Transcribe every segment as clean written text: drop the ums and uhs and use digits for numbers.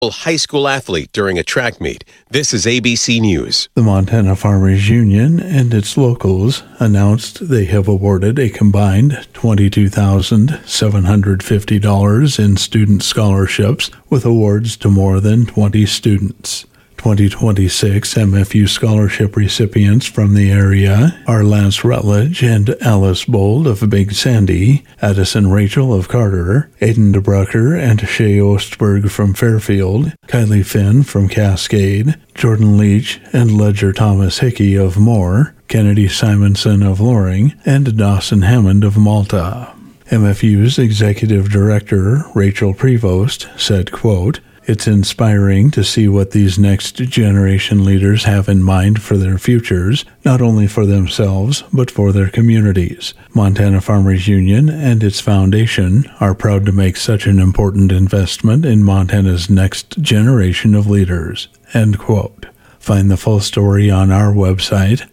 high school athlete during a track meet. This is ABC News. The Montana Farmers Union and its locals announced they have awarded a combined $22,750 in student scholarships, with awards to more than 20 students. 2026 MFU scholarship recipients from the area are Lance Rutledge and Alice Bold of Big Sandy, Addison Rachel of Carter, Aiden DeBrucker and Shay Ostberg from Fairfield, Kylie Finn from Cascade, Jordan Leach and Ledger Thomas Hickey of Moore, Kennedy Simonson of Loring, and Dawson Hammond of Malta. MFU's executive director, Rachel Prevost, said, quote, "It's inspiring to see what these next generation leaders have in mind for their futures, not only for themselves, but for their communities. Montana Farmers Union and its foundation are proud to make such an important investment in Montana's next generation of leaders." End quote. Find the full story on our website,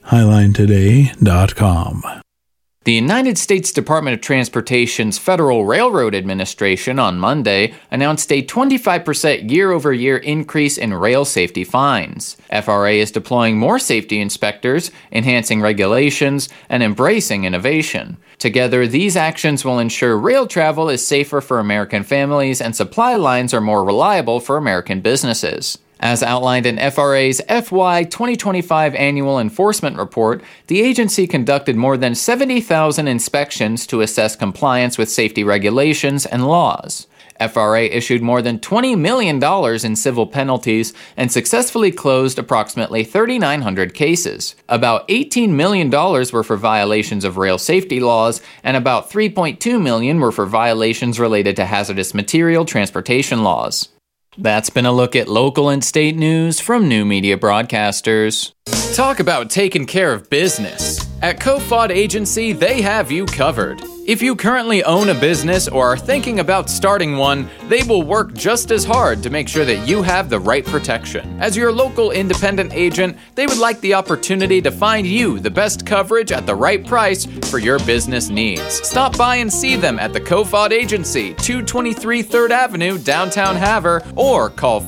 highlinetoday.com. The United States Department of Transportation's Federal Railroad Administration on Monday announced a 25% year-over-year increase in rail safety fines. FRA is deploying more safety inspectors, enhancing regulations, and embracing innovation. Together, these actions will ensure rail travel is safer for American families and supply lines are more reliable for American businesses. As outlined in FRA's FY 2025 Annual Enforcement Report, the agency conducted more than 70,000 inspections to assess compliance with safety regulations and laws. FRA issued more than $20 million in civil penalties and successfully closed approximately 3,900 cases. About $18 million were for violations of rail safety laws, and about $3.2 million were for violations related to hazardous material transportation laws. That's been a look at local and state news from New Media Broadcasters. Talk about taking care of business. At Kofod Agency, they have you covered. If you currently own a business or are thinking about starting one, they will work just as hard to make sure that you have the right protection. As your local independent agent, they would like the opportunity to find you the best coverage at the right price for your business needs. Stop by and see them at the Kofod Agency, 223 3rd Avenue, downtown Havre, or call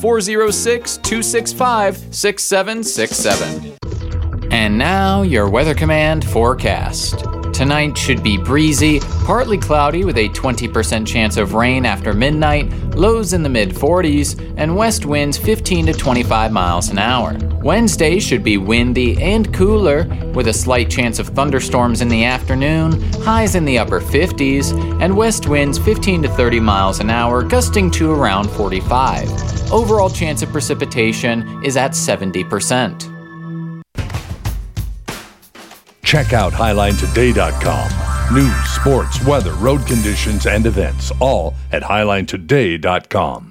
406-265-6767. And now, your Weather Command forecast. Tonight should be breezy, partly cloudy with a 20% chance of rain after midnight, lows in the mid-40s, and west winds 15 to 25 miles an hour. Wednesday should be windy and cooler, with a slight chance of thunderstorms in the afternoon, highs in the upper 50s, and west winds 15 to 30 miles an hour, gusting to around 45. Overall chance of precipitation is at 70%. Check out HighlineToday.com. News, sports, weather, road conditions, and events, all at HighlineToday.com.